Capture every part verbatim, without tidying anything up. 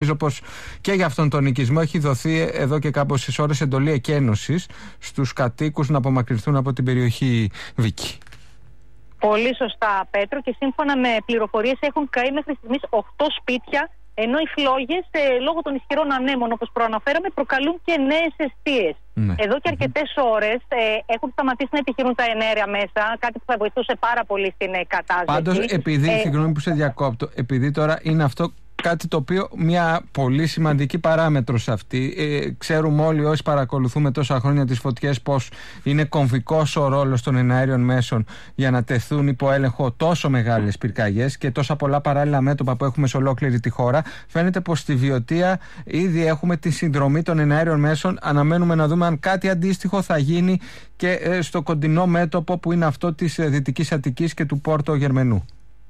Ελπίζω πως και για αυτόν τον οικισμό έχει δοθεί εδώ και κάποιες ώρες εντολή εκένωσης στους κατοίκους να απομακρυνθούν από την περιοχή, Βίκη. Πολύ σωστά, Πέτρο, και σύμφωνα με πληροφορίες έχουν καεί μέχρι στιγμής οκτώ σπίτια, ενώ οι φλόγες ε, λόγω των ισχυρών ανέμων, όπως προαναφέραμε, προκαλούν και νέες εστίες. Ναι. Εδώ και αρκετές ώρες ε, έχουν σταματήσει να επιχειρούν τα εναέρια μέσα, κάτι που θα βοηθούσε πάρα πολύ στην ε, κατάσταση. Πάντως, επειδή, ε, συγγνώμη που σε διακόπτω, επειδή τώρα είναι αυτό κάτι το οποίο μια πολύ σημαντική παράμετρος αυτή. Ε, ξέρουμε όλοι όσοι παρακολουθούμε τόσα χρόνια τις φωτιές πως είναι κομβικός ο ρόλος των εναέριων μέσων για να τεθούν υπό έλεγχο τόσο μεγάλες πυρκαγιές και τόσα πολλά παράλληλα μέτωπα που έχουμε σε ολόκληρη τη χώρα. Φαίνεται πως στη Βιωτία ήδη έχουμε τη συνδρομή των εναέριων μέσων. Αναμένουμε να δούμε αν κάτι αντίστοιχο θα γίνει και ε, στο κοντινό μέτωπο που είναι αυτό της ε, Δυτικής Αττικής και του Πόρτο Γερμενού.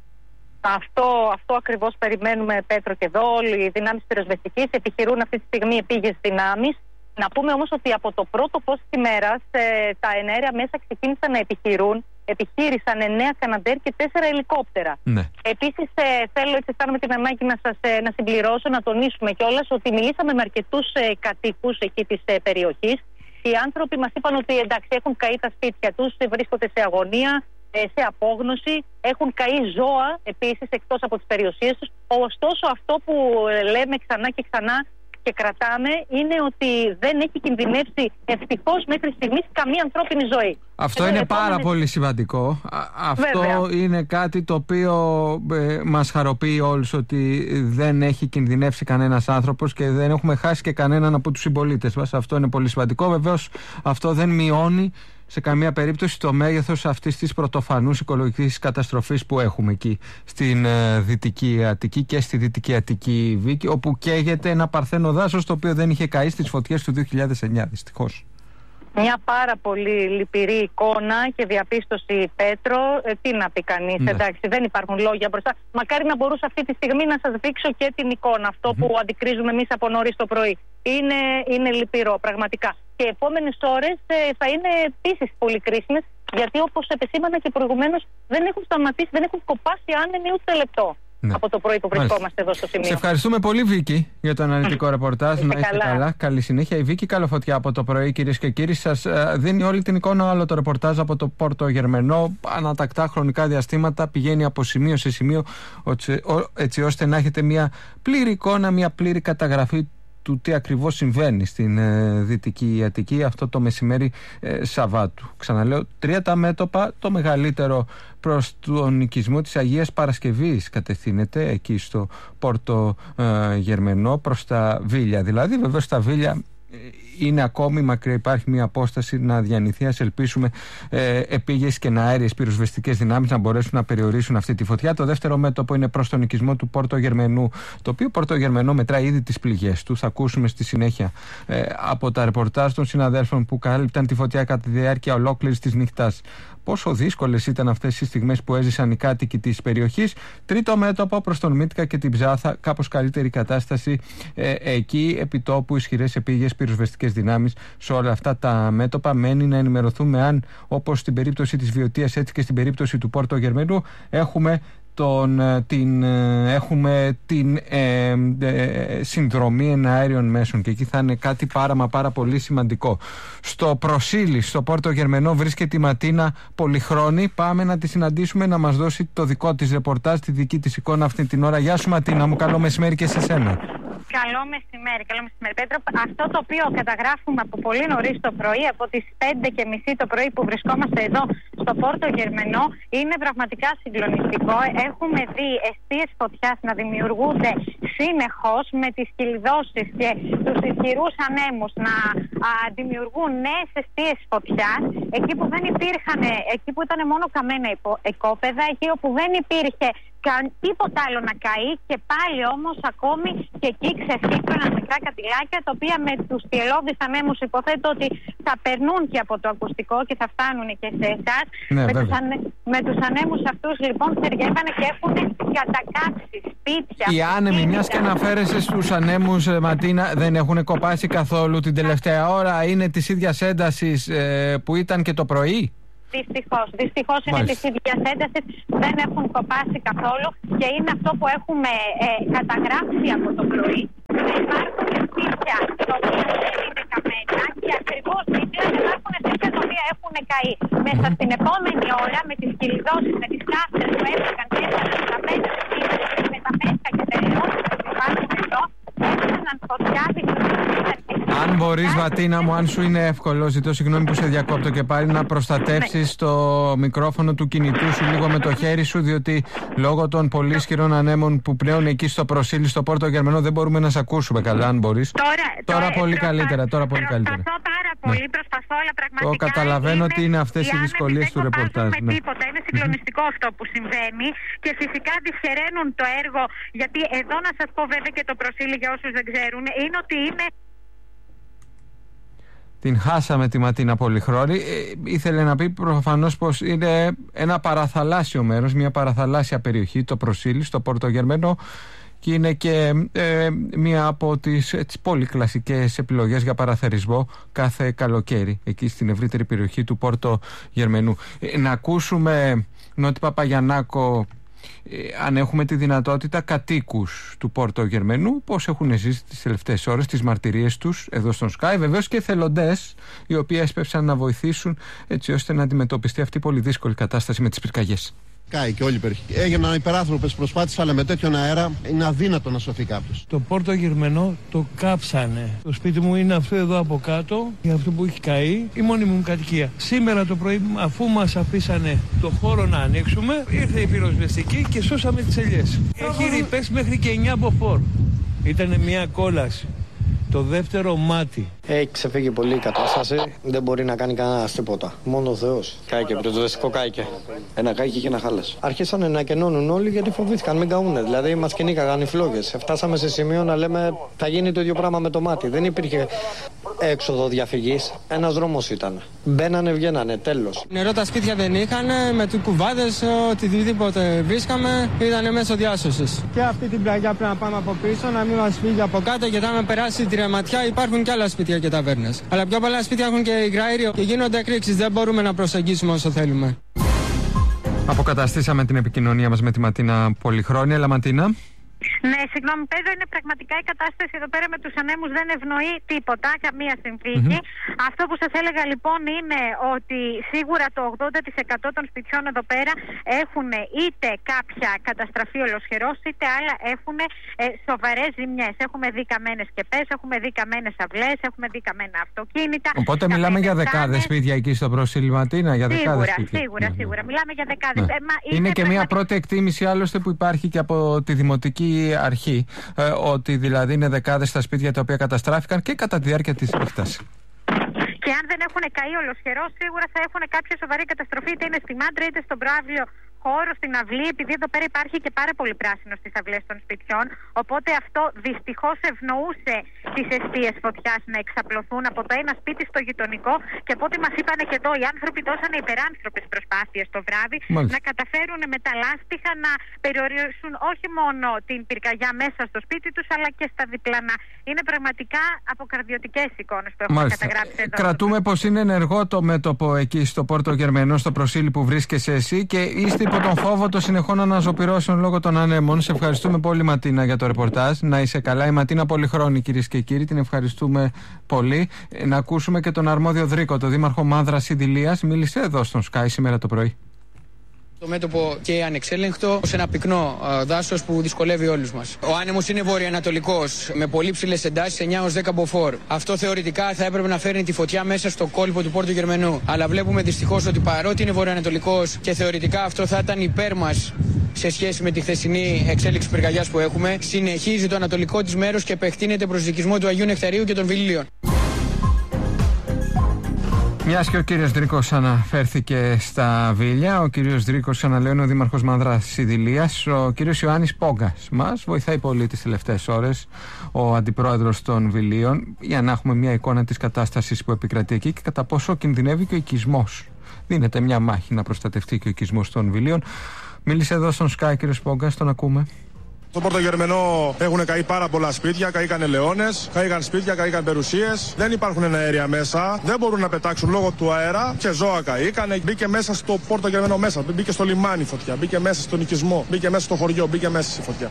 Αυτό, αυτό ακριβώς περιμένουμε, Πέτρο, και εδώ. Όλοι οι δυνάμεις πυροσβεστικής επιχειρούν αυτή τη στιγμή επίγειες δυνάμεις. Να πούμε όμως ότι από το πρώτο φως της ημέρας ε, τα εναέρια μέσα ξεκίνησαν να επιχειρούν. Επιχείρησαν εννέα Καναντέρ και τέσσερα ελικόπτερα. Ναι. Επίσης, ε, θέλω, έτσι αισθάνομαι την ανάγκη να σας ε, να συμπληρώσω, να τονίσουμε κιόλας ότι μιλήσαμε με αρκετούς ε, κατοίκους εκεί της ε, περιοχής. Οι άνθρωποι μας είπαν ότι εντάξει, έχουν καεί τα σπίτια τους, βρίσκονται σε αγωνία, σε απόγνωση, έχουν καεί ζώα επίσης εκτός από τις περιουσίες τους. Ωστόσο, αυτό που λέμε ξανά και ξανά και κρατάμε είναι ότι δεν έχει κινδυνεύσει ευτυχώς μέχρι στιγμής καμία ανθρώπινη ζωή. Αυτό είναι επόμενες... πάρα πολύ σημαντικό. Αυτό Βέβαια. είναι κάτι το οποίο ε, μας χαροποιεί όλους, ότι δεν έχει κινδυνεύσει κανένας άνθρωπος και δεν έχουμε χάσει και κανέναν από τους συμπολίτες μας. Αυτό είναι πολύ σημαντικό. Βεβαίως αυτό δεν μειώνει σε καμία περίπτωση το μέγεθος αυτής της πρωτοφανούς οικολογικής καταστροφής που έχουμε εκεί στην ε, Δυτική Αττική και στη Δυτική Αττική, Βίκη, όπου καίγεται ένα παρθένο δάσος το οποίο δεν είχε καεί στις φωτιές του δύο χιλιάδες εννιά, δυστυχώς. Μια πάρα πολύ λυπηρή εικόνα και διαπίστωση, Πέτρο. Ε, τι να πει κανείς, ναι. εντάξει, δεν υπάρχουν λόγια μπροστά. Μακάρι να μπορούσα αυτή τη στιγμή να σας δείξω και την εικόνα, αυτό mm-hmm. που αντικρίζουμε εμείς από νωρίς το πρωί. Είναι, είναι λυπηρό, πραγματικά. Και οι επόμενες ώρες ε, θα είναι επίσης πολύ κρίσιμες, γιατί όπως επεσήμανα και προηγουμένως, δεν έχουν σταματήσει, δεν έχουν κοπάσει άνεμοι ούτε λεπτό. Ναι. Από το πρωί που βρισκόμαστε Μάλιστα. εδώ στο σημείο. Σε ευχαριστούμε πολύ, Βίκη, για το αναλυτικό ρεπορτάζ. Να είστε καλά. καλά. Καλή συνέχεια. Η Βίκη Καλοφωτιά από το πρωί, κυρίες και κύριοι, σας uh, δίνει όλη την εικόνα. Άλλο το ρεπορτάζ από το Πόρτο Γερμενό. Ανατακτά χρονικά διαστήματα πηγαίνει από σημείο σε σημείο, έτσι ώστε να έχετε μια πλήρη εικόνα, μια πλήρη καταγραφή του τι ακριβώς συμβαίνει στην ε, Δυτική Αττική αυτό το μεσημέρι ε, Σαββάτου. Ξαναλέω, τρία τα μέτωπα, το μεγαλύτερο προς τον οικισμό της Αγίας Παρασκευής κατευθύνεται εκεί στο Πόρτο ε, Γερμενό, προς τα Βίλια. Δηλαδή, βεβαίως τα Βίλια είναι ακόμη μακριά, υπάρχει μια απόσταση να διανυθεί. Ας ελπίσουμε ε, επίγειες και αέριες πυροσβεστικές δυνάμεις να μπορέσουν να περιορίσουν αυτή τη φωτιά. Το δεύτερο μέτωπο είναι προς τον οικισμό του Πόρτο Γερμενού, το οποίο Πόρτο Γερμενό μετράει ήδη τις πληγές του. Θα ακούσουμε στη συνέχεια ε, από τα ρεπορτάζ των συναδέλφων που κάλυπταν τη φωτιά κατά τη διάρκεια ολόκληρης της νύχτας πόσο δύσκολες ήταν αυτές οι στιγμές που έζησαν οι κάτοικοι της περιοχής. Τρίτο μέτωπο προς τον Μίτκα και την Ψάθα, κάπως καλύτερη κατάσταση ε, εκεί, επιτόπου ισχυρές επίγειες πυροσβεστικές δυνάμεις σε όλα αυτά τα μέτωπα. Μένει να ενημερωθούμε αν, όπως στην περίπτωση της Βιωτίας, έτσι και στην περίπτωση του Πόρτο Γερμενού, έχουμε Τον, την, έχουμε την ε, ε, συνδρομή εναέριων μέσων και εκεί θα είναι κάτι πάρα μα πάρα πολύ σημαντικό. Στο Προσίλη, στο Πόρτο Γερμενό, βρίσκεται η Ματίνα Πολυχρόνη. Πάμε να τη συναντήσουμε να μας δώσει το δικό της ρεπορτάζ, τη δική της εικόνα αυτή την ώρα. Γεια σου, Ματίνα μου, καλό μεσημέρι και σε σένα. Καλό μεσημέρι, καλό μεσημέρι, Πέτρο. Αυτό το οποίο καταγράφουμε από πολύ νωρίς το πρωί, από τις πέντε και μισή το πρωί που βρισκόμαστε εδώ στο Πόρτο Γερμενό, είναι πραγματικά συγκλονιστικό. Έχουμε δει εστίες φωτιάς να δημιουργούνται συνεχώς με τις κυλιδώσεις και τους ισχυρούς ανέμους να α, δημιουργούν νέες εστίες φωτιάς. Εκεί που δεν υπήρχαν, εκεί που ήταν μόνο καμένα οικόπεδα, εκεί όπου δεν υπήρχε καν τίποτα άλλο να καεί, και πάλι όμως ακόμη και εκεί ξεφύτρωναν μικρά κατηλάκια, τα οποία με τους πιελώδεις ανέμους υποθέτω ότι θα περνούν και από το ακουστικό και θα φτάνουν και σε εσάς. Ναι, με, τους ανε... με τους ανέμους αυτούς λοιπόν θεριεύανε και έχουν κατακάψει σπίτια. Οι άνεμοι, μιας και αναφέρεσαι στους ανέμους, Ματίνα, δεν έχουν κοπάσει καθόλου την τελευταία ώρα? Είναι της ίδιας έντασης ε, που ήταν και το πρωί? Δυστυχώς, δυστυχώς είναι της ίδιας έντασης, δεν έχουν κοπάσει καθόλου και είναι αυτό που έχουμε ε, καταγράψει από το πρωί. επόμενη ώρα με τις κυλιδώσεις, με τις κάρτες που έφυγαν και έφταναν στα πέντε με τα πέσκα και τα ελαιότητα που υπάρχουν εδώ, έφταναν φωτιά. Αν μπορείς, Ματίνα μου, αν σου είναι εύκολο, ζητώ συγγνώμη που σε διακόπτω και πάλι, να προστατεύσεις το μικρόφωνο του κινητού σου λίγο με το χέρι σου, διότι λόγω των πολύ ισχυρών ανέμων που πνέουν εκεί στο Προσήλι, στο Πόρτο Γερμενό, δεν μπορούμε να σε ακούσουμε καλά, αν μπορείς. Τώρα, τώρα, τώρα πολύ προσπα... καλύτερα, τώρα πολύ καλύτερα. Προσπαθώ πάρα πολύ, ναι. προσπαθώ, αλλά πραγματικά. Το καταλαβαίνω είναι... ότι είναι αυτές οι δυσκολίες του ρεπορτάζ. Δεν τίποτα, είναι συγκλονιστικό mm-hmm. αυτό που συμβαίνει και φυσικά δυσχεραίνουν το έργο, γιατί εδώ να σας πω βέβαια και το Προσήλι για όσους δεν ξέρουν, είναι ότι είναι. Την χάσαμε τη Ματίνα Πολυχρόνη. Ε, ήθελε να πει προφανώς πως είναι ένα παραθαλάσσιο μέρος, μια παραθαλάσσια περιοχή, το Προσήλι, στο Πόρτο Γερμενό, και είναι και ε, μία από τις, τις πολύ κλασικές επιλογές για παραθερισμό κάθε καλοκαίρι εκεί στην ευρύτερη περιοχή του Πόρτο Γερμενού. Ε, να ακούσουμε, Νότι Παπαγιαννάκο, Ε, αν έχουμε τη δυνατότητα, κατοίκους του Πόρτο Γερμενού, πώς έχουν ζήσει τις τελευταίες ώρες, τις μαρτυρίες τους εδώ στον Sky, βεβαίως και εθελοντές οι οποίοι έσπευσαν να βοηθήσουν έτσι ώστε να αντιμετωπιστεί αυτή η πολύ δύσκολη κατάσταση με τις πυρκαγιές. Κάει και όλη η περιοχή. Έγιναν υπεράνθρωπες προσπάθειες, αλλά με τέτοιον αέρα είναι αδύνατο να σωθεί κάποιος. Το Πόρτο Γερμενό το κάψανε. Το σπίτι μου είναι αυτό εδώ από κάτω, για αυτό που έχει καεί, η μόνη μου κατοικία. Σήμερα το πρωί, αφού μας αφήσανε το χώρο να ανοίξουμε, ήρθε η πυροσβεστική και σώσαμε τις ελιές. Έχει ρηπές μέχρι και εννιά μποφόρ. Ήτανε μια κόλαση. Το δεύτερο μάτι. Έχει ξεφύγει πολύ η κατάσταση. Δεν μπορεί να κάνει κανένα τίποτα. Μόνο ο Θεός. Κάηκε, πυροσβεστικό κάηκε. Ένα κάηκε και ένα χάλασε. Αρχίσανε να κενώνουν όλοι γιατί φοβήθηκαν, μην καούνε. Δηλαδή μας κυνήγαγαν οι φλόγες. Φτάσαμε σε σημείο να λέμε θα γίνει το ίδιο πράγμα με το μάτι. Δεν υπήρχε έξοδο διαφυγής. Ένας δρόμος ήταν. Μπαίνανε, βγαίνανε, τέλος. Νερό τα σπίτια δεν είχαν, με του κουβάδες, οτιδήποτε βρίσκαμε, ήταν μέσω διάσωσης. Και αυτή την πλαγιά πρέπει να πάμε από πίσω, να μην μας φύγει από κάτω, και θα με περάσει τη ρεματιά. Υπάρχουν και άλλα σπίτια και ταβέρνες. Αλλά πιο πολλά σπίτια έχουν και υγραέριο και γίνονται εκρήξεις. Δεν μπορούμε να προσεγγίσουμε όσο θέλουμε. Αποκαταστήσαμε την επικοινωνία μας με τη Ματίνα Πολυχρόνη. Έλα, Ματίνα. Ναι, συγγνώμη, Πέτρο, είναι πραγματικά η κατάσταση εδώ πέρα με τους ανέμους δεν ευνοεί τίποτα, καμία συνθήκη. Mm-hmm. Αυτό που σας έλεγα λοιπόν είναι ότι σίγουρα το ογδόντα τοις εκατό των σπιτιών εδώ πέρα έχουν είτε κάποια καταστραφεί ολοσχερός, είτε άλλα έχουν ε, σοβαρές ζημιές. Έχουμε δει καμένες σκεπές, έχουμε δει καμένες αυλές, έχουμε δει καμένα αυτοκίνητα. Οπότε μιλάμε για δεκάδες σπίτια εκεί στο Προσήλι, Ματίνα, για δεκάδες σίγουρα, σπίτια. Σίγουρα, ναι, σίγουρα, μιλάμε για δεκάδες. Ναι. Ε, μα είναι, είναι και πραγματικά... μια πρώτη εκτίμηση άλλωστε που υπάρχει και από τη Δημοτική Αρχή, ε, ότι δηλαδή είναι δεκάδες τα σπίτια τα οποία καταστράφηκαν και κατά τη διάρκεια της νύχτας. Και αν δεν έχουν καεί ολοσχερός, σίγουρα θα έχουν κάποια σοβαρή καταστροφή, είτε είναι στη Μάντρα είτε στον Πράβλιο χώρο, στην αυλή, επειδή εδώ πέρα υπάρχει και πάρα πολύ πράσινο στις αυλές των σπιτιών. Οπότε αυτό δυστυχώς ευνοούσε τις αιστείες φωτιάς να εξαπλωθούν από το ένα σπίτι στο γειτονικό. Και από ό,τι μας είπανε και εδώ, οι άνθρωποι δώσανε υπεράνθρωπες προσπάθειες το βράδυ. Μάλιστα. Να καταφέρουν με τα λάστιχα να περιορίσουν όχι μόνο την πυρκαγιά μέσα στο σπίτι τους, αλλά και στα διπλανά. Είναι πραγματικά αποκαρδιωτικές εικόνες που έχουμε Μάλιστα. καταγράψει εδώ. Κρατούμε πως είναι ενεργό το μέτωπο εκεί στο Πόρτο Γερμενό, στο Προσήλι που βρίσκεσαι εσύ, και είστε υπό τον φόβο των συνεχών αναζωπυρώσεων λόγω των ανέμων. Σε ευχαριστούμε πολύ, Ματίνα, για το ρεπορτάζ. Να είσαι καλά. Η Ματίνα Πολυχρόνη, κυρίες και κύριοι, την ευχαριστούμε πολύ. Να ακούσουμε και τον αρμόδιο Δρίκο, τον Δήμαρχο Μάνδρας Ιδηλίας. Μίλησε εδώ στον Sky σήμερα το πρωί. Το μέτωπο και ανεξέλεγκτο σε ένα πυκνό δάσος που δυσκολεύει όλους μας. Ο άνεμος είναι βορειοανατολικός, με πολύ ψηλές εντάσεις, εννιά έως δέκα μποφόρ. Αυτό θεωρητικά θα έπρεπε να φέρνει τη φωτιά μέσα στο κόλπο του Πόρτο Γερμενού. Αλλά βλέπουμε δυστυχώς ότι παρότι είναι βορειοανατολικός και θεωρητικά αυτό θα ήταν υπέρ μας σε σχέση με τη χθεσινή εξέλιξη πυρκαγιάς που έχουμε, συνεχίζει το ανατολικό της μέρος και επεκτείνεται προς οικισμό του Αγίου Νεκταρίου και των Βιλίων. Μιας και ο κύριος Δρίκος αναφέρθηκε στα Βίλια, ο κύριος Δρίκος, ξαναλέω, είναι ο Δήμαρχος Μάνδρας Ιδηλίας. Ο κύριος Ιωάννης Πόγκας μας βοηθάει πολύ τις τελευταίες ώρες, ο αντιπρόεδρος των Βιλίων, για να έχουμε μια εικόνα της κατάστασης που επικρατεί εκεί και κατά πόσο κινδυνεύει και ο οικισμός. Δίνεται μια μάχη να προστατευτεί και ο οικισμός των Βιλίων. Μίλησε εδώ στον Sky κύριος Πόγκας, τον ακούμε. Στο Πόρτο Γερμενό έχουν καεί πάρα πολλά σπίτια, καήκαν ελαιώνες, καήκαν σπίτια, καήκαν περιουσίες. Δεν υπάρχουν αέρια μέσα, δεν μπορούν να πετάξουν λόγω του αέρα και ζώα καήκαν. Μπήκε μέσα στο Πόρτο Γερμενό μέσα, μπήκε στο λιμάνι φωτιά, μπήκε μέσα στον οικισμό, μπήκε μέσα στο χωριό, μπήκε μέσα στη φωτιά.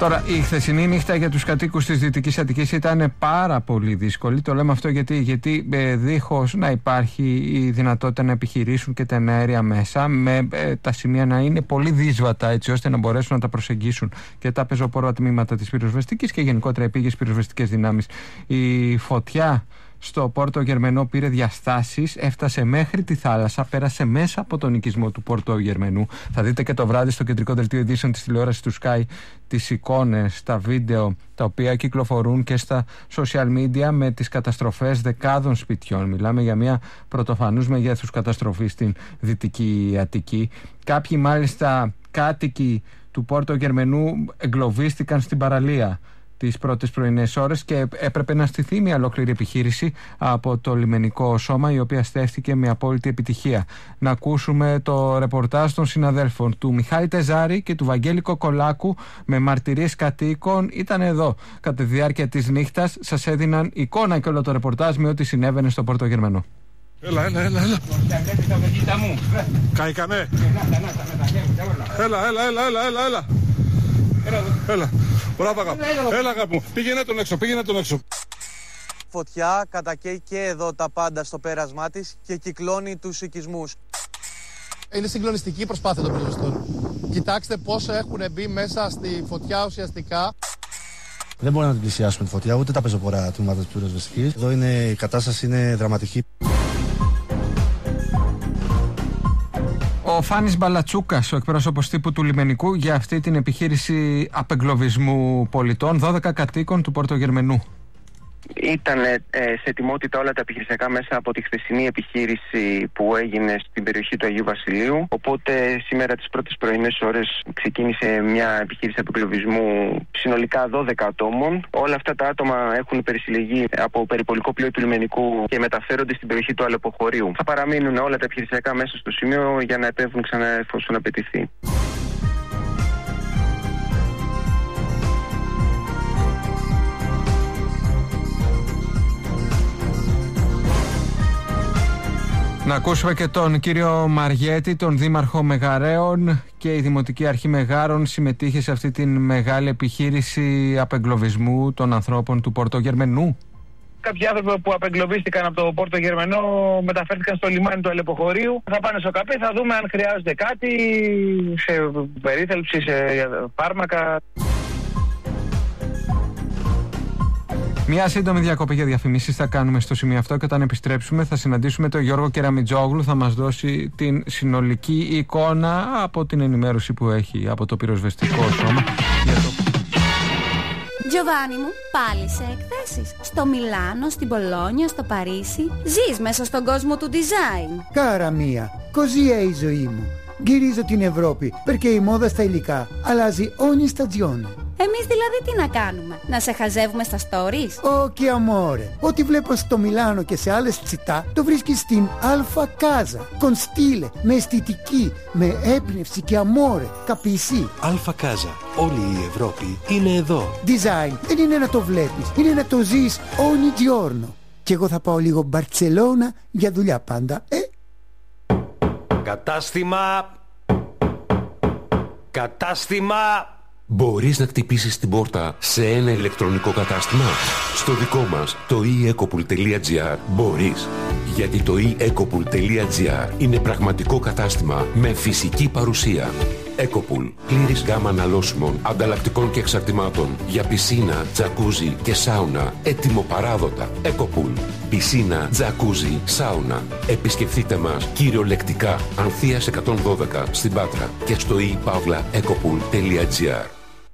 Τώρα, η χθεσινή νύχτα για τους κατοίκους της Δυτικής Αττικής ήταν πάρα πολύ δύσκολη. Το λέμε αυτό γιατί, γιατί ε, δίχως να υπάρχει η δυνατότητα να επιχειρήσουν και τα εναέρια μέσα, με ε, τα σημεία να είναι πολύ δύσβατα, έτσι ώστε να μπορέσουν να τα προσεγγίσουν και τα πεζοπόρα τμήματα της πυροσβεστικής και γενικότερα επίγειες πυροσβεστικές δυνάμεις. Η φωτιά στο Πόρτο Γερμενό πήρε διαστάσεις, έφτασε μέχρι τη θάλασσα, πέρασε μέσα από τον οικισμό του Πόρτο Γερμενού. Θα δείτε και το βράδυ στο κεντρικό δελτίο ειδήσεων της τηλεόρασης του Sky τις εικόνες, τα βίντεο τα οποία κυκλοφορούν και στα social media με τις καταστροφές δεκάδων σπιτιών. Μιλάμε για μια πρωτοφανούς μεγέθους καταστροφή στην Δυτική Αττική. Κάποιοι μάλιστα κάτοικοι του Πόρτο Γερμενού εγκλωβίστηκαν στην παραλία τις πρώτες πρωινές ώρες και έπρεπε να στηθεί μια ολόκληρη επιχείρηση από το λιμενικό σώμα, η οποία στέφθηκε με απόλυτη επιτυχία. Να ακούσουμε το ρεπορτάζ των συναδέλφων του Μιχάλη Τεζάρη και του Βαγγέλη Κοκολάκου με μαρτυρίες κατοίκων. Ήταν εδώ κατά τη διάρκεια της νύχτας, σας έδιναν εικόνα και όλο το ρεπορτάζ με ό,τι συνέβαινε στο Πόρτο Γερμενό. Έλα, έλα, έλα, έλα. Καήκανε. Έλα, έλα, έλα, έλα, έλα, έλα. Έλα, μπράβο αγάπη. Έλα αγάπη μου, πήγαινε τον έξω, πήγαινε τον έξω. Φωτιά κατακαίει και εδώ τα πάντα στο πέρασμά της και κυκλώνει τους οικισμούς. Είναι συγκλονιστική η προσπάθεια των πυροσβεστών. Κοιτάξτε πόσο έχουν μπει μέσα στη φωτιά ουσιαστικά. Δεν μπορούμε να την πλησιάσουμε τη φωτιά, ούτε τα πεζοπορά τμήματα της πυροσβεστικής. Εδώ είναι, η κατάσταση είναι δραματική. Ο Φάνης Μπαλατσούκας, ο εκπρόσωπος τύπου του λιμενικού για αυτή την επιχείρηση απεγκλωβισμού πολιτών, δώδεκα κατοίκων του Πόρτο Γερμενού. Ήταν ε, σε ετοιμότητα όλα τα επιχειρησιακά μέσα από τη χθεσινή επιχείρηση που έγινε στην περιοχή του Αγίου Βασιλείου. Οπότε σήμερα τις πρώτες πρωινές ώρες ξεκίνησε μια επιχείρηση απεγκλωβισμού συνολικά δώδεκα ατόμων. Όλα αυτά τα άτομα έχουν περισυλλεγεί από περιπολικό πλοίο του λιμενικού και μεταφέρονται στην περιοχή του αλεποχωρίου. Θα παραμείνουν όλα τα επιχειρησιακά μέσα στο σημείο για να επέμβουν ξανά εφόσον απαιτηθεί. Να ακούσουμε και τον κύριο Μαριέτη, τον Δήμαρχο Μεγαρέων, και η Δημοτική Αρχή Μεγάρων συμμετείχε σε αυτή την μεγάλη επιχείρηση απεγκλωβισμού των ανθρώπων του Πόρτο Γερμενού. Κάποιοι άνθρωποι που απεγκλωβίστηκαν από το Πόρτο Γερμενό μεταφέρθηκαν στο λιμάνι του Αλεποχωρίου. Θα πάνε στο ΚΑΠΕ, θα δούμε αν χρειάζονται κάτι, σε περίθαλψη, σε φάρμακα. Μια σύντομη διακοπή για διαφημίσεις θα κάνουμε στο σημείο αυτό και όταν επιστρέψουμε θα συναντήσουμε τον Γιώργο Κεραμιτζόγλου, θα μας δώσει την συνολική εικόνα από την ενημέρωση που έχει από το πυροσβεστικό σώμα. Για το... Giovanni μου, πάλι σε εκθέσεις. Στο Μιλάνο, στην Πολόνια, στο Παρίσι. Ζεις μέσα στον κόσμο του design. Cara mia, così è η ζωή μου. Γυρίζω την Ευρώπη, perché η μόδα στα υλικά αλλάζει ogni stagione. Εμείς δηλαδή τι να κάνουμε, να σε χαζεύουμε στα stories? Όχι, amore. Ό,τι βλέπω στο Μιλάνο και σε άλλες τσιτά το βρίσκεις στην Alfa Casa. Con stile, με αισθητική, με έμπνευση και amore. Capisci? Alfa Casa. Όλη η Ευρώπη είναι εδώ. Design δεν είναι να το βλέπεις, είναι να το ζεις ogni giorno. Και εγώ θα πάω λίγο Μπαρτσελώνα για δουλειά πάντα, ε? Κατάστημα. Κατάστημα. Μπορείς να χτυπήσεις την πόρτα σε ένα ηλεκτρονικό κατάστημα? Στο δικό μας, το e ecopool τελεία gr, μπορείς. Γιατί το e ecopool τελεία gr είναι πραγματικό κατάστημα με φυσική παρουσία. Ecopool, πλήρης γάμα αναλώσιμων, ανταλλακτικών και εξαρτημάτων για πισίνα, τζακούζι και σάουνα, έτοιμο παράδοτα. Ecopool, πισίνα, τζακούζι, σάουνα. Επισκεφτείτε μας κυριολεκτικά, Ανθείας εκατόν δώδεκα στην Πάτρα και στο e παύλα ecopool τελεία gr.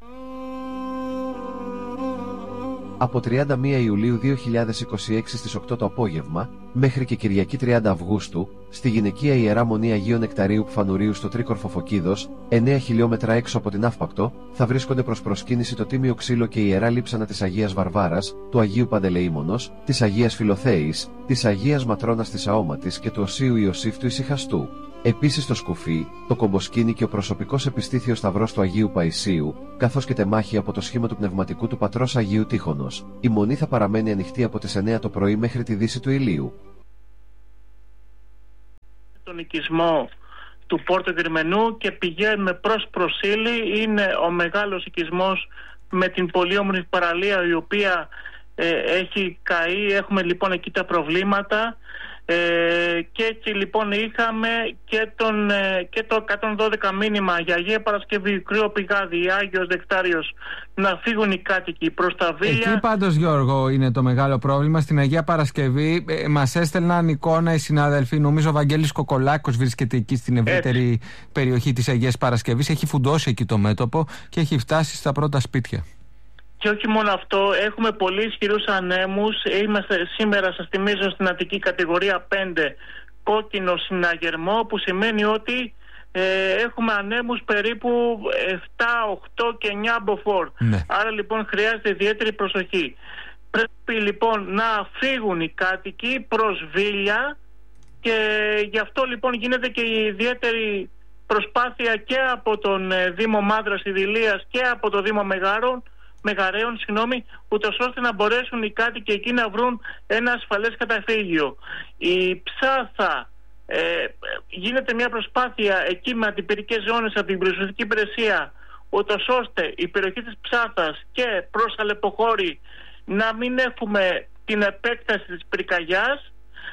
Από τριάντα μία Ιουλίου δύο χιλιάδες είκοσι έξι στις οκτώ το απόγευμα, μέχρι και Κυριακή τριάντα Αυγούστου, στη γυναικεία Ιερά Μονή Αγίων Νεκταρίου Πφανουρίου στο Τρίκορφο Φωκίδος, εννέα χιλιόμετρα έξω από την Αύπακτο, θα βρίσκονται προς προσκύνηση το Τίμιο Ξύλο και η Ιερά Λείψανα της Αγίας Βαρβάρας, του Αγίου Παντελεήμονος, της Αγίας Φιλοθέης, της Αγίας Ματρώνας της Αόματης και του Οσίου Ιωσήφ του Ησυχαστού. Επίσης το σκουφί, το κομποσκίνη και ο προσωπικός επιστήθιος σταυρός του Αγίου Παϊσίου, καθώς και τεμάχη από το σχήμα του πνευματικού του πατρός Αγίου Τείχωνος. Η μονή θα παραμένει ανοιχτή από τις εννέα το πρωί μέχρι τη δύση του ηλίου. Τον οικισμό του Πόρτο Γερμενού και πηγαίνουμε προς Προσήλη, είναι ο μεγάλος οικισμός με την πολύ όμορφη παραλία η οποία ε, έχει καεί. Έχουμε λοιπόν εκεί τα προβλήματα. Ε, και έτσι λοιπόν είχαμε και, τον, ε, και το εκατόν δώδεκα μήνυμα για Αγία Παρασκευή, Κρύο Πηγάδι, Άγιος Δεκτάριος να φύγουν οι κάτοικοι προς τα Βίλια. Εκεί πάντως, Γιώργο, είναι το μεγάλο πρόβλημα. Στην Αγία Παρασκευή ε, μας έστελναν εικόνα οι συνάδελφοι. Νομίζω ο Βαγγέλης Κοκολάκος βρίσκεται εκεί στην ευρύτερη έτσι. περιοχή της Αγίας Παρασκευής. Έχει φουντώσει εκεί το μέτωπο και έχει φτάσει στα πρώτα σπίτια. Και όχι μόνο αυτό, έχουμε πολύ ισχυρούς ανέμους. Είμαστε σήμερα, σας θυμίζω, στην Αττική κατηγορία πέντε, κόκκινο συναγερμό, που σημαίνει ότι ε, έχουμε ανέμους περίπου επτά, οκτώ και εννιά μποφόρ. Ναι. Άρα λοιπόν χρειάζεται ιδιαίτερη προσοχή. Πρέπει λοιπόν να φύγουν οι κάτοικοι προς Βίλια και γι' αυτό λοιπόν γίνεται και η ιδιαίτερη προσπάθεια και από τον ε, Δήμο Μάνδρας Ιδηλίας και από το Δήμο Μεγάρων Μεγαρέων, συγγνώμη, ούτως ώστε να μπορέσουν οι κάτοικοι εκεί να βρουν ένα ασφαλές καταφύγιο. Η Ψάθα, ε, γίνεται μια προσπάθεια εκεί με αντιπυρικές ζώνες από την πυροσβεστική υπηρεσία, ούτως ώστε η περιοχή της Ψάθας και προς Αλεποχώρη να μην έχουμε την επέκταση της πυρκαγιάς,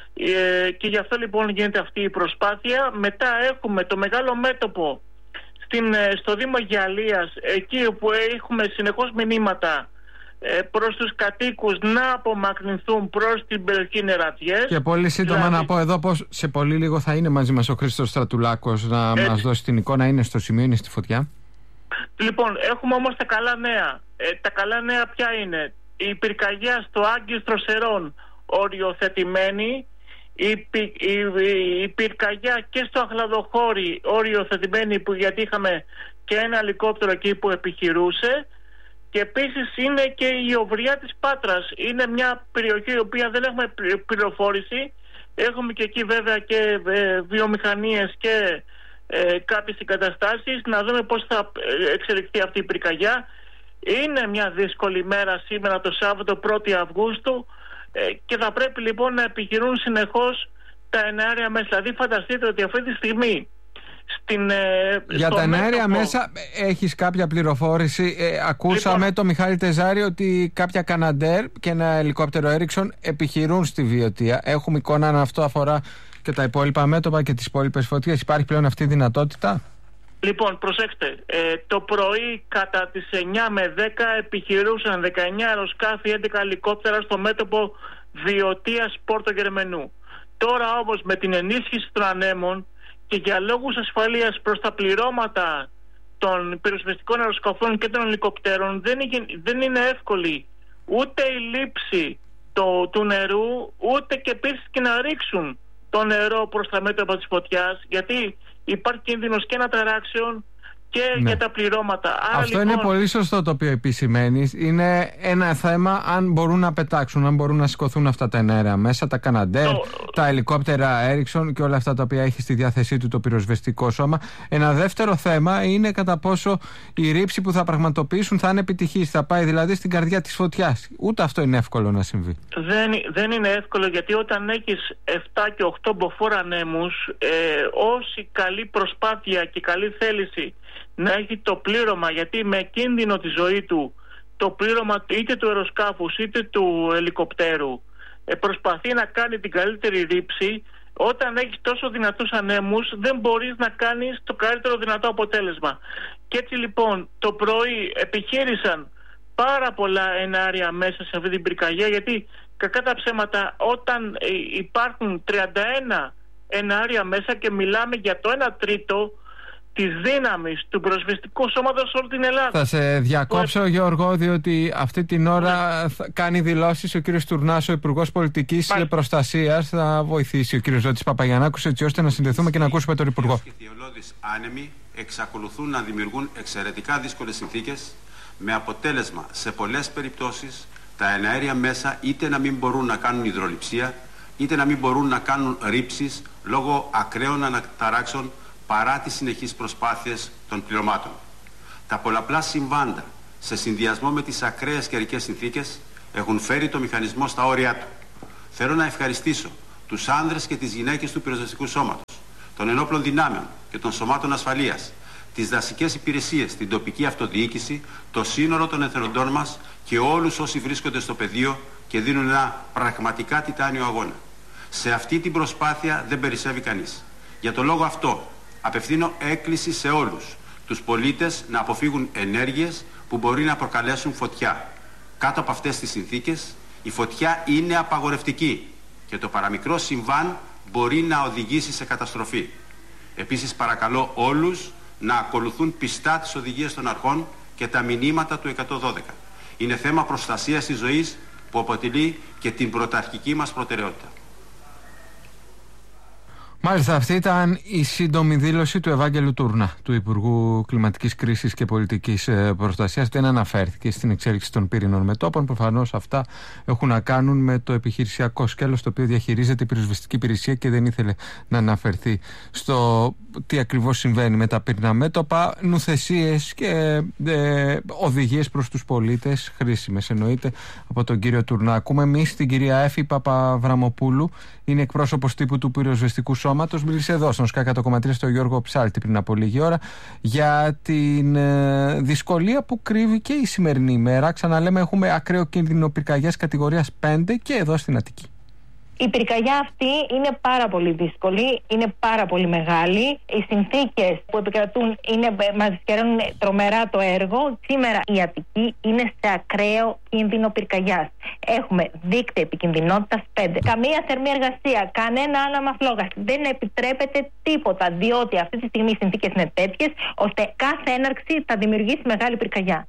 ε, και γι' αυτό λοιπόν γίνεται αυτή η προσπάθεια. Μετά έχουμε το μεγάλο μέτωπο Στην, στο Δήμο Γιαλίας, εκεί όπου έχουμε συνεχώς μηνύματα ε, προς τους κατοίκους να απομακρυνθούν προς την περιοχή Νερατιές. Και πολύ σύντομα δηλαδή, να πω εδώ πως σε πολύ λίγο θα είναι μαζί μας ο Χρήστος Στρατουλάκος να έτσι. μας δώσει την εικόνα. Είναι στο σημείο, είναι στη φωτιά. Λοιπόν, έχουμε όμως τα καλά νέα. Ε, τα καλά νέα ποια είναι? Η πυρκαγιά στο Άγκιστρο Σερών οριοθετημένη. Η, η, η, η πυρκαγιά και στο Αχλαδοχώρι οριοθετημένη, που γιατί είχαμε και ένα ελικόπτερο εκεί που επιχειρούσε. Και επίσης είναι και η Οβριά της Πάτρας. Είναι μια περιοχή η οποία δεν έχουμε πληροφόρηση. Έχουμε και εκεί βέβαια και ε, βιομηχανίες και ε, κάποιες εγκαταστάσεις. Να δούμε πώς θα εξελιχθεί αυτή η πυρκαγιά. Είναι μια δύσκολη μέρα σήμερα, το Σάββατο πρώτη Αυγούστου. Και θα πρέπει λοιπόν να επιχειρούν συνεχώς τα εναέρια μέσα. Δηλαδή φανταστείτε ότι αυτή τη στιγμή στην, για τα εναέρια μέσα έχεις κάποια πληροφόρηση? ε, Ακούσαμε λοιπόν, το Μιχάλη Τεζάρη ότι κάποια Καναντέρ και ένα ελικόπτερο Έριξον επιχειρούν στη Βιωτία. Έχουμε εικόνα αν αυτό αφορά και τα υπόλοιπα μέτωπα και τις υπόλοιπες φωτίες? Υπάρχει πλέον αυτή η δυνατότητα? Λοιπόν, προσέξτε, ε, το πρωί κατά τις εννιά με δέκα επιχειρούσαν δεκαεννιά αεροσκάφη, έντεκα ελικόπτερα στο μέτωπο Βιωτίας Πόρτο Γερμενού. Τώρα όμως με την ενίσχυση των ανέμων και για λόγους ασφαλείας προς τα πληρώματα των πυροσβεστικών αεροσκαφών και των ελικοπτέρων δεν, δεν είναι εύκολη ούτε η λήψη το, του νερού, ούτε και επίσης και να ρίξουν το νερό προς τα μέτωπα της φωτιάς, γιατί υπάρχει κίνδυνος και αναταράξεων και ναι. για τα πληρώματα. Άρα, αυτό λοιπόν, είναι πολύ σωστό το οποίο επισημαίνεις. Είναι ένα θέμα αν μπορούν να πετάξουν, αν μπορούν να σηκωθούν αυτά τα εναέρια μέσα, τα Καναντέρ, το... τα ελικόπτερα Έριξον και όλα αυτά τα οποία έχει στη διάθεσή του το πυροσβεστικό σώμα. Ένα δεύτερο θέμα είναι κατά πόσο η ρήψη που θα πραγματοποιήσουν θα είναι επιτυχής, θα πάει δηλαδή στην καρδιά της φωτιάς. Ούτε αυτό είναι εύκολο να συμβεί. Δεν, δεν είναι εύκολο, γιατί όταν έχεις επτά και οκτώ μποφόρ ανέμους, ε, όση καλή προσπάθεια και καλή θέληση να έχει το πλήρωμα, γιατί με κίνδυνο τη ζωή του το πλήρωμα είτε του αεροσκάφους είτε του ελικοπτέρου ε, προσπαθεί να κάνει την καλύτερη ρήψη, όταν έχεις τόσο δυνατούς ανέμους δεν μπορείς να κάνεις το καλύτερο δυνατό αποτέλεσμα. Και έτσι λοιπόν το πρωί επιχείρησαν πάρα πολλά εναέρια μέσα σε αυτή την πυρκαγιά, γιατί κακά τα ψέματα όταν ε, υπάρχουν τριάντα ένα εναέρια μέσα και μιλάμε για το ένα τρίτο της δύναμης του πυροσβεστικού σώματος σε όλη την Ελλάδα. Θα σε διακόψω, που... Γιώργο, διότι αυτή την ώρα ναι. θα κάνει δηλώσεις ο κύριος Τουρνάς, ο Υπουργός Πολιτικής Πάλι. Προστασίας. Θα βοηθήσει ο κύριος Ζώτης Παπαγιαννάκους, έτσι ώστε να συνδεθούμε και να ακούσουμε τον Υπουργό. Οι θηριωλώδεις άνεμοι εξακολουθούν να δημιουργούν εξαιρετικά δύσκολες συνθήκες, με αποτέλεσμα σε πολλές περιπτώσεις τα εναέρια μέσα είτε να μην μπορούν να κάνουν υδρολειψία, είτε να μην μπορούν να κάνουν ρήψεις λόγω ακραίων αναταράξεων, παρά τις συνεχείς προσπάθειες των πληρωμάτων. Τα πολλαπλά συμβάντα, σε συνδυασμό με τις ακραίες καιρικές συνθήκες, έχουν φέρει το μηχανισμό στα όρια του. Θέλω να ευχαριστήσω τους άνδρες και τις γυναίκες του πυροσβεστικού σώματος, των ενόπλων δυνάμεων και των σωμάτων ασφαλείας, τις δασικές υπηρεσίες, την τοπική αυτοδιοίκηση, το σύνολο των εθελοντών μας και όλους όσοι βρίσκονται στο πεδίο και δίνουν ένα πραγματικά τιτάνιο αγώνα. Σε αυτή την προσπάθεια δεν περισσεύει κανείς. Για τον λόγο αυτό απευθύνω έκκληση σε όλους τους πολίτες να αποφύγουν ενέργειες που μπορεί να προκαλέσουν φωτιά. Κάτω από αυτές τις συνθήκες η φωτιά είναι απαγορευτική και το παραμικρό συμβάν μπορεί να οδηγήσει σε καταστροφή. Επίσης παρακαλώ όλους να ακολουθούν πιστά τις οδηγίες των αρχών και τα μηνύματα του εκατόν δώδεκα. Είναι θέμα προστασίας της ζωής που αποτελεί και την πρωταρχική μας προτεραιότητα. Μάλιστα, αυτή ήταν η σύντομη δήλωση του Ευάγγελου Τούρνα, του Υπουργού Κλιματικής Κρίσης και Πολιτικής Προστασίας. Δεν αναφέρθηκε στην εξέλιξη των πύρινων μετώπων. Προφανώς αυτά έχουν να κάνουν με το επιχειρησιακό σκέλος το οποίο διαχειρίζεται η πυροσβεστική υπηρεσία και δεν ήθελε να αναφερθεί στο τι ακριβώς συμβαίνει με τα πύρινα μέτωπα. Νουθεσίες και ε, οδηγίες προς τους πολίτες, χρήσιμες εννοείται, από τον κύριο Τουρνά. Ακούμε εμείς την κυρία Έφη Παπαβραμοπούλου, είναι εκπρόσωπος τύπου του πυροσβεστικού σώματος. Μίλησε εδώ στον ΣΚΑ εκατό στο Γιώργο Ψάλτη πριν από λίγη ώρα για την ε, δυσκολία που κρύβει και η σημερινή ημέρα. Ξαναλέμε, έχουμε ακραίο κίνδυνο πυρκαγιάς κατηγορίας πέντε και εδώ στην Αττική. Η πυρκαγιά αυτή είναι πάρα πολύ δύσκολη, είναι πάρα πολύ μεγάλη. Οι συνθήκες που επικρατούν είναι, μας δυσκεραίνουν τρομερά το έργο. Σήμερα η Αττική είναι σε ακραίο κίνδυνο πυρκαγιάς. Έχουμε δείκτη επικινδυνότητας πέντε. Καμία θερμή εργασία, κανένα άναμα φλόγας. Δεν επιτρέπεται τίποτα, διότι αυτή τη στιγμή οι συνθήκες είναι τέτοιες ώστε κάθε έναρξη θα δημιουργήσει μεγάλη πυρκαγιά.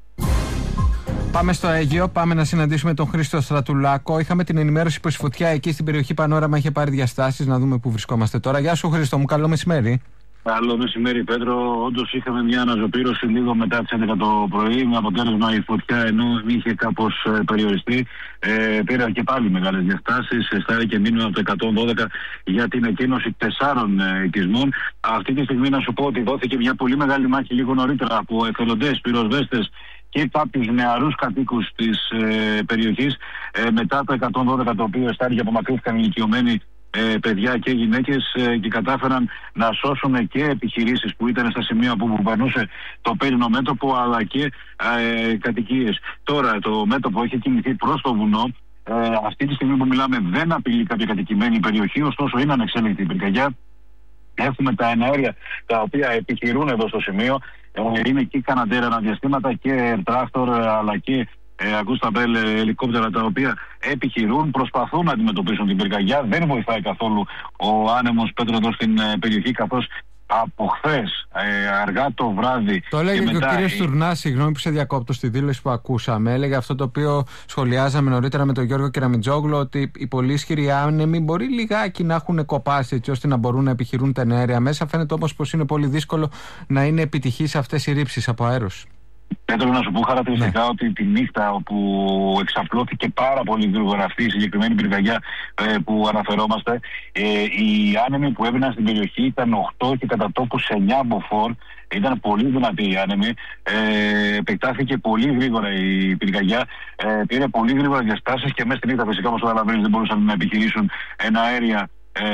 Πάμε στο Αίγυο, πάμε να συναντήσουμε τον Χρήστο Στρατουλάκο. Είχαμε την ενημέρωση πως η φωτιά εκεί στην περιοχή Πανόραμα είχε πάρει διαστάσεις. Να δούμε πού βρισκόμαστε τώρα. Γεια σου Χρήστο μου, καλό μεσημέρι. Καλό μεσημέρι Πέτρο. Όντως είχαμε μια αναζωπήρωση λίγο μετά τις έντεκα το πρωί, με αποτέλεσμα η φωτιά ενώ είχε κάπως ε, περιοριστεί ε, πήρε και πάλι μεγάλες διαστάσεις. Στάρει και μήνυμα από το εκατόν δώδεκα για την εκκίνωση τεσσάρων ε, οικισμών. Αυτή τη στιγμή να σου πω ότι δόθηκε μια πολύ μεγάλη μάχη λίγο νωρίτερα από εθελοντές, πυροσβέστες και κάποιους νεαρούς κατοίκους της ε, περιοχής ε, μετά το εκατόν δώδεκα, το οποίο εστάρει απομακρύνθηκαν ηλικιωμένοι ε, παιδιά και γυναίκες ε, και κατάφεραν να σώσουν και επιχειρήσεις που ήταν στα σημεία που περνούσε το πύρινο μέτωπο, αλλά και ε, κατοικίες. Τώρα το μέτωπο έχει κινηθεί προς το βουνό. Ε, αυτή τη στιγμή που μιλάμε δεν απειλεί κάποια κατοικημένη περιοχή, ωστόσο είναι ανεξέλεγκτη η πυρκαγιά. Έχουμε τα εναέρια τα οποία επιχειρούν εδώ στο σημείο. Είναι και καναντέρα αναδιαστήματα και τράκτορ, αλλά και ε, Αγκούσταμπέλ ελικόπτερα τα οποία επιχειρούν, προσπαθούν να αντιμετωπίσουν την πυρκαγιά. Δεν βοηθάει καθόλου ο άνεμος Πέτρο εδώ στην ε, περιοχή, καθώς από χθες ε, αργά το βράδυ. Το έλεγε και, και ο κύριος η... Τουρνά, συγγνώμη που σε διακόπτω στη δήλωση που ακούσαμε. Έλεγε αυτό το οποίο σχολιάζαμε νωρίτερα με τον Γιώργο Κεραμιτζόγλου, ότι οι πολύ ισχυροί άνεμοι μπορεί λιγάκι να έχουν κοπάσει έτσι ώστε να μπορούν να επιχειρούν τα εναέρια μέσα. Φαίνεται όμως πως είναι πολύ δύσκολο να είναι επιτυχείς αυτές οι ρήψεις από αέρος. Θέλω να σου πω χαρακτηριστικά, ναι, ότι τη νύχτα όπου εξαπλώθηκε πάρα πολύ γρήγορα αυτή η συγκεκριμένη πυρκαγιά ε, που αναφερόμαστε, ε, οι άνεμοι που έβαιναν στην περιοχή ήταν οκτώ και κατά τόπους εννιά μποφόρ. Ήταν πολύ δυνατή η άνεμη. Ε, επεκτάθηκε πολύ γρήγορα η πυρκαγιά. Ε, πήρε πολύ γρήγορα διαστάσεις και μέσα στη νύχτα, φυσικά, όπως καταλαβαίνεις, δεν μπορούσαν να επιχειρήσουν ένα αέρια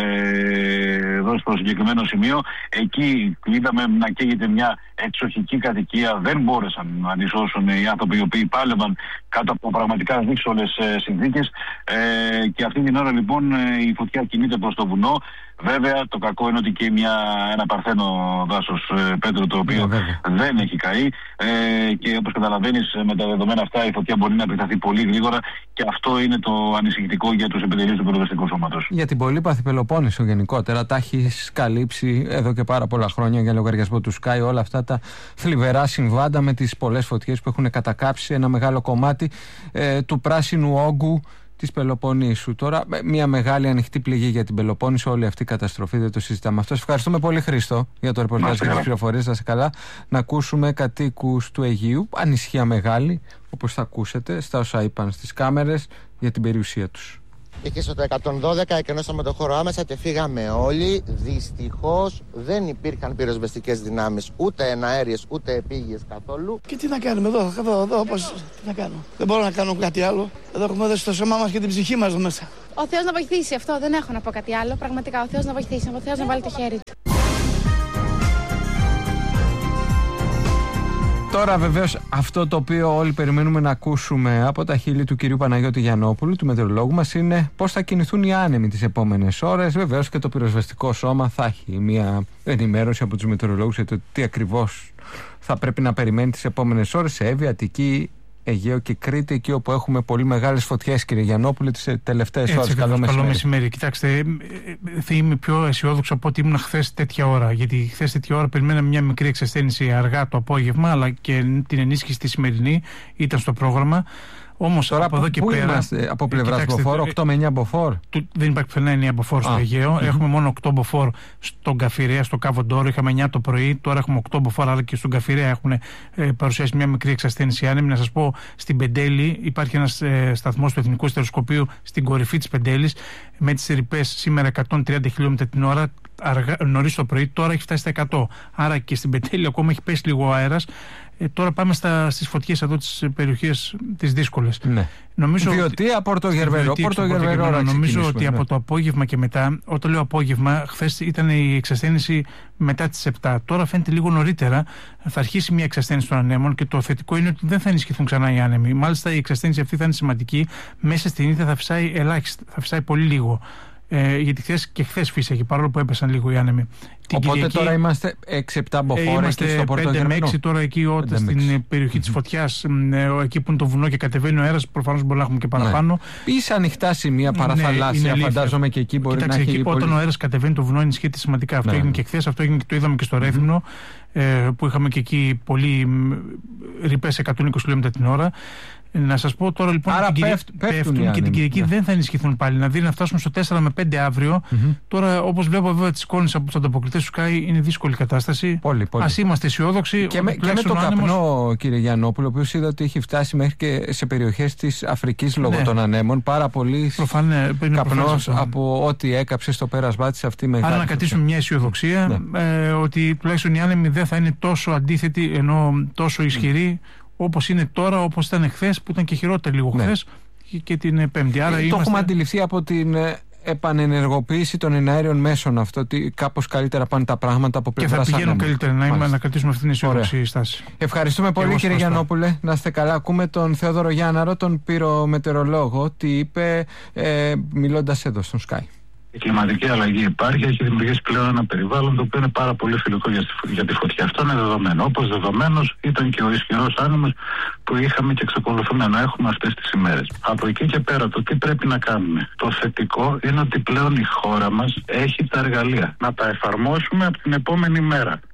εδώ στο συγκεκριμένο σημείο. Εκεί είδαμε να καίγεται μια εξοχική κατοικία. Δεν μπόρεσαν να αντισώσουν οι άνθρωποι οι οποίοι πάλευαν κάτω από πραγματικά δύσκολες συνθήκες. Ε, και αυτή την ώρα λοιπόν η φωτιά κινείται προς το βουνό. Βέβαια το κακό είναι ότι και μια, ένα παρθένο δάσος, Πέτρο, το οποίο yeah, δεν έχει καεί. Ε, και όπως καταλαβαίνεις, με τα δεδομένα αυτά η φωτιά μπορεί να επεκταθεί πολύ γρήγορα και αυτό είναι το ανησυχητικό για τους επιτελείς του πυροσβεστικού σώματος. Για την πολύπαθη Πελοπόννησο γενικότερα, τα έχει καλύψει εδώ και πάρα πολλά χρόνια για λογαριασμό του Sky όλα αυτά τα θλιβερά συμβάντα με τις πολλές φωτιές που έχουν κατακάψει ένα μεγάλο κομμάτι ε, του πράσινου όγκου της Πελοποννήσου. Τώρα μια μεγάλη ανοιχτή πληγή για την Πελοπόννησο, όλη αυτή η καταστροφή, δεν το συζητάμε αυτό. Ευχαριστούμε πολύ Χρήστο για το ρεπορτάζ και τις πληροφορίες. Να σε καλά. Να ακούσουμε κατοίκους του Αιγείου, ανησυχία μεγάλη, όπως θα ακούσετε στα όσα είπαν στις κάμερες για την περιουσία τους. Εκεί στο εκατόν δώδεκα εκενώσαμε το χώρο άμεσα και φύγαμε όλοι. Δυστυχώς δεν υπήρχαν πυροσβεστικές δυνάμεις, ούτε εναέριες ούτε επίγειες καθόλου. Και τι να κάνουμε εδώ, εδώ, εδώ πώς, τι να κάνω. Δεν μπορώ να κάνω κάτι άλλο. Εδώ έχουμε δώσει το σώμα μας και την ψυχή μας εδώ μέσα. Ο Θεός να βοηθήσει, αυτό δεν έχω να πω κάτι άλλο. Πραγματικά ο Θεός να βοηθήσει, ο Θεός να βάλει το χέρι του. Τώρα βεβαίως αυτό το οποίο όλοι περιμένουμε να ακούσουμε από τα χείλη του κυρίου Παναγιώτη Γιαννόπουλου, του μετεωρολόγου μας, είναι πώς θα κινηθούν οι άνεμοι τις επόμενες ώρες. Βεβαίως και το πυροσβεστικό σώμα θα έχει μια ενημέρωση από τους μετεωρολόγους για το τι ακριβώς θα πρέπει να περιμένει τις επόμενες ώρες σε Εύβοια, Αττική, Αιγαίο και Κρήτη, εκεί όπου έχουμε πολύ μεγάλες φωτιές, κύριε Γιαννόπουλε, τις τελευταίες ώρες. Καλό μεσημέρι. Καλό μεσημέρι. Κοιτάξτε, θα είμαι πιο αισιόδοξο από ότι ήμουν χθες τέτοια ώρα. Γιατί χθες τέτοια ώρα περιμέναμε μια μικρή εξασθένηση αργά το απόγευμα, αλλά και την ενίσχυση τη σημερινή ήταν στο πρόγραμμα. Όμως τώρα από εδώ και πέρα. Είμαστε, από πλευράς μποφόρ, οκτώ με εννιά μποφόρ. Δεν υπάρχει πουθενά εννιά μποφόρ στο Αιγαίο. Mm-hmm. Έχουμε μόνο οκτώ μποφόρ στον Καφιρέα, στο Κάβο Ντόρο. Είχαμε εννιά το πρωί, τώρα έχουμε οκτώ μποφόρ, αλλά και στον Καφιρέα έχουν ε, παρουσιάσει μια μικρή εξασθένηση άνεμη. Να σας πω, στην Πεντέλη υπάρχει ένας ε, σταθμός του Εθνικού Στεροσκοπείου στην κορυφή της Πεντέλης με τις ρηπές σήμερα εκατόν τριάντα χιλιόμετρα την ώρα. Νωρίς το πρωί, τώρα έχει φτάσει στα εκατό. Άρα και στην Πεντέλη ακόμα έχει πέσει λίγο αέρας. Ε, τώρα πάμε στα, στις φωτιές εδώ τις περιοχές τις δύσκολες. Ναι. Νομίζω Βιωτία, Πορτογερβερό. Πορτογερβερό. Νομίζω ότι ναι. από το απόγευμα και μετά, όταν λέω απόγευμα, χθες ήταν η εξασθένηση μετά τις επτά. Τώρα φαίνεται λίγο νωρίτερα θα αρχίσει μια εξασθένηση των ανέμων και το θετικό είναι ότι δεν θα ενισχυθούν ξανά οι άνεμοι. Μάλιστα η εξασθένηση αυτή θα είναι σημαντική. Μέσα στην νύχτα θα φυσάει ελάχιστα, θα φυσάει πολύ λίγο. Ε, γιατί χθες και χθες φύσαγε, παρόλο που έπεσαν λίγο οι άνεμοι. Την Οπότε Κυριακή, τώρα είμαστε έξι επτά μποφόρ εκεί στο Πορτογερμένο. πέντε με έξι τώρα εκεί όταν στην περιοχή mm-hmm. της φωτιάς, ε, εκεί που είναι το βουνό και κατεβαίνει ο αέρας, προφανώς μπορεί να έχουμε και παραπάνω. Ναι. Ή σε ανοιχτά σημεία παραθαλάσσια, ναι, φαντάζομαι και εκεί μπορεί Κοιτάξτε, να έχει. Εκεί, πολύ... Όταν ο αέρας κατεβαίνει το βουνό ενισχύεται σημαντικά. Αυτό ναι. έγινε και χθες, αυτό έγινε και το είδαμε και στο Ρέθυμνο, mm-hmm. ε, που είχαμε και εκεί πολύ ρηπές εκατόν είκοσι χιλιόμετρα την ώρα. Να σας πω τώρα λοιπόν Άρα την πέφτ, πέφτουν, πέφτουν και την Κυριακή ναι. δεν θα ενισχυθούν πάλι. Να δει να φτάσουν στο τέσσερα με πέντε αύριο. Mm-hmm. Τώρα, όπως βλέπω βέβαια τις εικόνες από τους ανταποκριτές του Sky, είναι δύσκολη κατάσταση. Πολύ, πολύ. Ας είμαστε αισιόδοξοι. Και, με, και με τον άνεμος... καπνό, κύριε Γιαννόπουλο, ο οποίος είδα ότι έχει φτάσει μέχρι και σε περιοχές της Αφρικής λόγω ναι. των ανέμων. Πάρα πολύ καπνός από ό,τι έκαψε στο πέρασμά της αυτή η μεγάλη. Άρα να κρατήσουμε μια αισιοδοξία ναι. ε, ότι τουλάχιστον οι άνεμοι δεν θα είναι τόσο αντίθετοι ενώ τόσο ισχυροί. Όπως είναι τώρα, όπως ήταν χθες, που ήταν και χειρότερο λίγο ναι. χθες και την Πέμπτη. Άρα το είμαστε... έχουμε αντιληφθεί από την επανενεργοποίηση των εναέριων μέσων αυτό, ότι κάπως καλύτερα πάνε τα πράγματα από πλευράς και θα πηγαίνουν άνεμων. καλύτερα, να, να κρατήσουμε αυτήν την αισιόδοξη στάση. Ευχαριστούμε πολύ, κύριε ευχαριστώ. Γιαννόπουλε. Να είστε καλά. Ακούμε τον Θεόδωρο Γιάνναρο, τον πυρομετεωρολόγο, τι είπε ε, μιλώντας εδώ στον Sky. Η κλιματική αλλαγή υπάρχει, έχει δημιουργήσει πλέον ένα περιβάλλον το οποίο είναι πάρα πολύ φιλικό για τη, για τη φωτιά. Αυτό είναι δεδομένο. Όπως δεδομένος ήταν και ο ισχυρός άνεμος που είχαμε και εξακολουθούμε να έχουμε αυτές τις ημέρες. Από εκεί και πέρα, το τι πρέπει να κάνουμε. Το θετικό είναι ότι πλέον η χώρα μας έχει τα εργαλεία να τα εφαρμόσουμε από την επόμενη μέρα.